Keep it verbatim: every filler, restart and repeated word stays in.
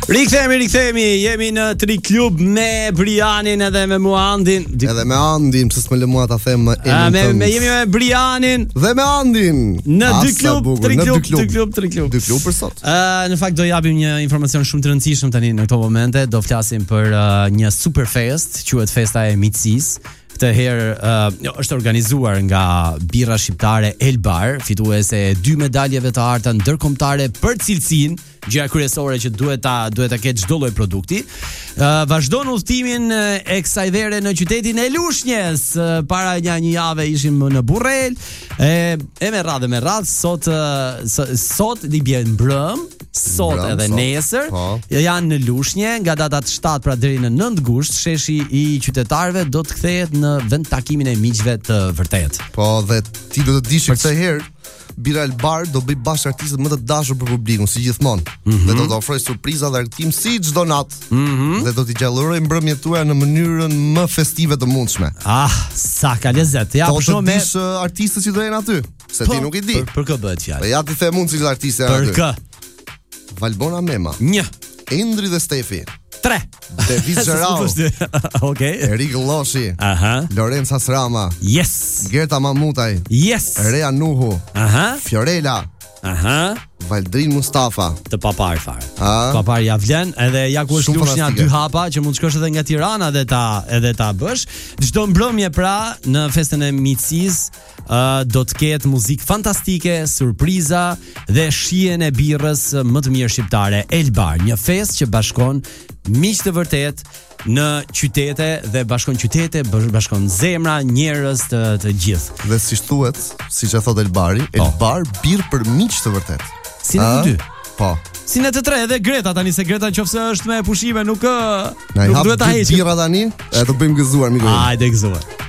Rikthehemi, rikthehemi, jemi në Tri Klub me Brianin edhe me Muandin. Edhe me Andin, pse s'më lë mua ta them emrin. Me, me jemi me Brianin dhe me Andin në Dy Klub, Tri Klub, Dy Klub, Tri Klub. Dy Klub për sot. Ë, uh, në fakt do japim një informacion shumë të rëndësishëm tani në këto momente. Do flasim për uh, një super fest, quhet Festa e Miqësisë. Këtë herë uh, është organizuar nga birra shqiptare Elbar, fituese e dy medaljeve të arta ndërkombëtare për cilësinë, gjëja kryesore që duhet ta duhet ta ketë çdo lloj produkti. Uh, vazhdon udhëtimin e kësaj vere në qytetin e Lushnjës. Uh, para një, një jave ishim në Burrel, e, e me radhë me radhë sot uh, sot i bën mbrëm, sot Bram, edhe sot. Nesër po. Janë në Lushnjë nga data shtatë pra deri në nëntë gusht. Sheshi i qytetarëve do të kthehet në vend takimin e miqve të vërtet. Po, dhe ti do të dish këtë herë Bira Elbar do bëj bashkë artistët më të dashur për publikun, si gjithmonë. Mm-hmm. Dhe do të ofroj surpriza dhe argëtim si çdo natë. Mm-hmm. Dhe do t'i gjallëroj mbrëmjet tuaja në mënyrën më festive të mundshme. Ah, sa ka lezet. Ja, po të me... dish uh, artistët që do jenë aty, se po, ti nuk i di. Për, për kë bëhet fjalë? Po ja ti the mund cilë artistë janë aty. Për kë? Valbona Mema. Një. Indri dhe Stefi. Tre. Devis Xherau. Okej. Erik Lloshi. Aha. Lorenza Srama. Yes. Gerta Mamutaj. Yes. Rea Nuhu. Aha. Fiorella. Aha. Valdrin Mustafa. Të papar fare. Papar ja vlen, edhe ja ku është Lushnja dy hapa që mund të shkosh edhe nga Tirana edhe ta edhe ta bësh. Çdo mbrëmje pra në festën e miqësisë uh, do të ketë muzikë fantastike, surpriza dhe shijen e birrës më të mirë shqiptare. Elbar, një festë që bashkon miq të vërtet në qytete dhe bashkon qytete, bashkon zemra, njerëz të të gjithë. Dhe siç thuhet, siç e thot Elbari, po. Elbar birr për miq të vërtet. Si në të dy. Po. Si në të tre edhe Greta tani, se Greta nëse është me pushime nuk Na nuk duhet ta heqim. Birra tani, e do bëjmë gëzuar miku. Hajde gëzuar.